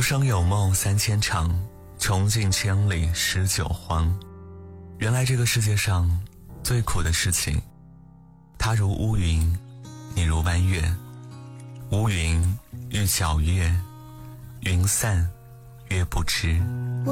浮生有梦3000场，穷尽千里诗九荒。原来这个世界上最苦的事情，它如乌云，你如弯月。乌云欲皎月，云散月不知。